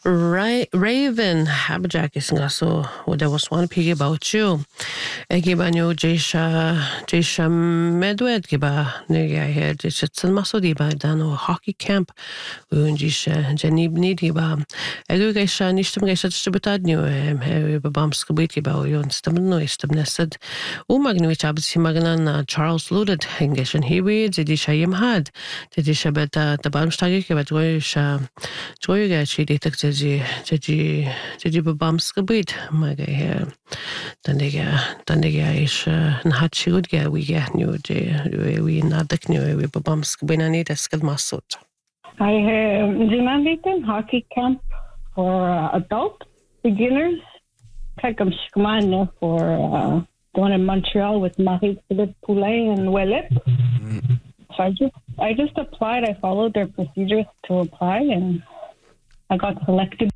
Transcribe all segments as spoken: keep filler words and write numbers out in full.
Ra- Raven Haberjack is nga so what there was one pig about you. I give a new Jesha Jesha Medwed giba nigga here just masodi ba dan o hockey camp un Jesha Jenny need giba. I go gesha nishtum gesha stubutad new em ba bam skubit giba yon stum no istum nesed. O magnu chabs magnan Charles Luded hengeshen he reads Jesha yim had. Jesha beta the bamstagi giba Joysha Joyga she detected Jadi jadi bebamskebit maga her dan diga dan diga is een hatje goed ga we ga nu de we nadak nu we bebamskebina niet as kad masot. I have Zimanditan hockey camp for uh, adult beginners. Kakam Shkman for uh, the one in Montreal with Marie-Philippe Poulet and Ouellet. Mm. So I just I just applied. I followed their procedures to apply and I got selected.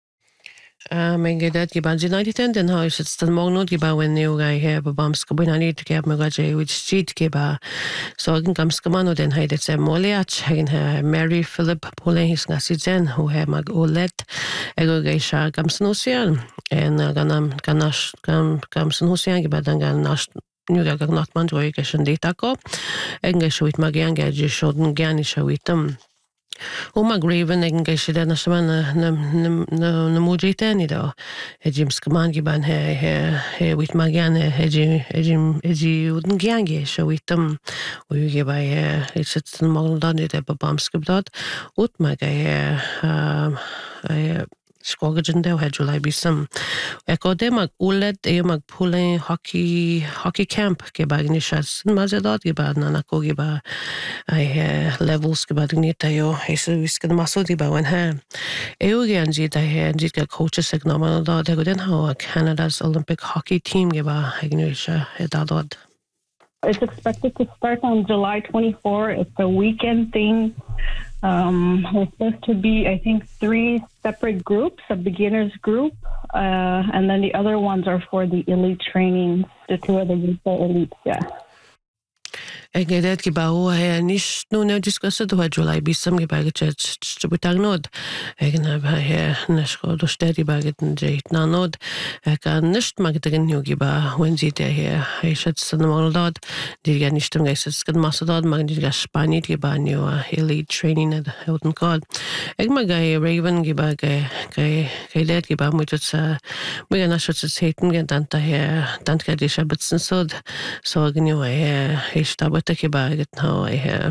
Men gedat giban United den har sett stan magnod giba when you guy here bebamska bina need to get magaje with street giba so gen gamska mano den heidet se moliach hen Mary Philip Pauline his nasizen who he mag olet ego geisha gamsnosian en ganam ganash gam gamsnosian giba dan ganash Nuga gagnat man joy geshen ditako engesh with magian gaje shodn gerne shawitam O mag Raven egen geisha den asman na na na na mujitani do. Ejim skaman giban he he he with magian ejim ejim eji uden giange so witam o yuge by he it's it's the model done it ba bamskibdot ut maga he um Skogajan deu had July be some. Echo de mag ulet e mag pulling hockey hockey camp ke bagnishas mazadot ge bad na ko ge ba I levels ge bagnita yo is is ke masodi ba wen ha. Eu ge anji da he anji ke coaches signaman da de den ha Canada's Olympic hockey team ge ba ignisha edadod. It's expected to start on July twenty-fourth. It's a weekend thing. Um, it's supposed to be, I think, three separate groups, a beginner's group, uh, and then the other ones are for the elite trainings. The two other groups are elites, yeah. Ik gedet giba ho he nish no no discussed ho July bisam giba get stubutagnod. Ik na ba he nashko do stedi ba get jeit nanod. Ik an nicht magdegen nu giba when sie der he he shat san moldad. Die ga nicht dem geist skad masadad mag die ga spanit giba nu elite training at Hilton call. Ik mag ga Raven giba ga ga gedet giba mit sa mir ga nashot zeiten genannt daher dann ga die schabitzen so so gnu he he stab take about it now I have